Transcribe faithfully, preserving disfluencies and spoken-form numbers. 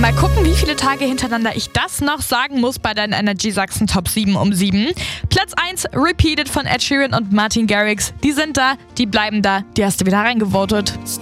Mal gucken, wie viele Tage hintereinander ich das noch sagen muss bei deinen Energy Sachsen Top sieben um sieben. Platz eins, Repeated von Ed Sheeran und Martin Garrix. Die sind da, die bleiben da, die hast du wieder reingevotet.